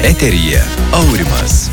Eteryje Aurimas.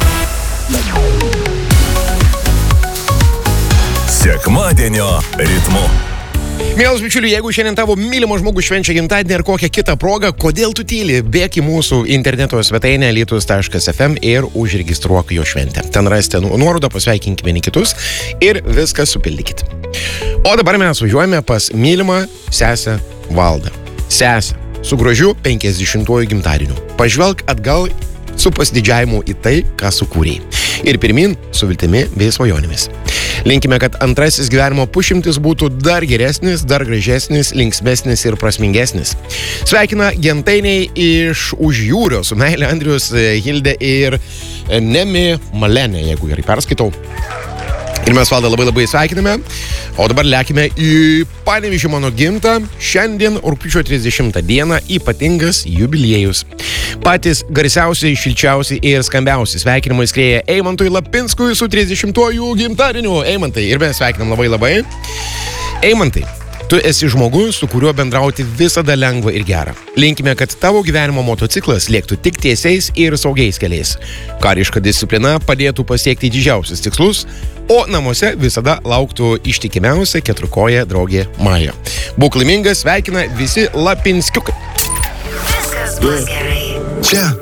Sekmadienio ritmu. Mielas bičiuliai, jeigu šiandien tavo mylimas žmogus švenčia gimtadienį ar kokią kitą progą, kodėl tu tyli? Bėk į mūsų interneto svetainę alytus.fm ir užregistruok jo šventę. Ten rasite nuorodą, pasveikinkime vieni kitus ir viską supildykit. O dabar mes važiuojame pas mylimą sesę Valdą. Sesę su gražiu 50-uoju gimtadieniu. Pažvelk atgal su pasididžiavimu į tai, ką sukūrei. Ir pirmin su viltimi bei svajonėmis. Linkime, kad antrasis gyvenimo pusšimtis būtų dar geresnis, dar gražesnis, linksmesnis ir prasmingesnis. Sveikina gentainiai iš Užjūrio su meile Andrius, Hilde ir Nemi Malenė, jeigu gerai perskaitau. Ir mes Valdą labai sveikiname. O dabar lekime į Panevėžį mano gimtą. Šiandien, rugpjūčio 30 dieną, ypatingas jubiliejus. Patys garsiausiai, šilčiausiai ir skambiausiai sveikinimai skrieja Eimantui Lapinskui su 30-uoju gimtadieniu. Eimantai, ir mes sveikinam labai. Eimantai, tu esi žmogus, su kuriuo bendrauti visada lengva ir gera. Linkime, kad tavo gyvenimo motociklas lėktų tik tiesiais ir saugiais keliais. Kariška disciplina padėtų pasiekti didžiausius tikslus, o namuose visada lauktų ištikimiausia keturkojė draugė Maja. Būk laimingas, sveikina visi Lapinskiukai. Čia